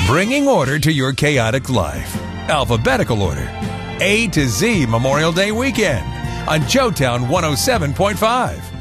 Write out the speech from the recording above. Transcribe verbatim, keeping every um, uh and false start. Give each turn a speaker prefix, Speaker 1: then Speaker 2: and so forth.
Speaker 1: Bringing order to your chaotic life. Alphabetical order. A to Z Memorial Day weekend on Joetown one oh seven point five.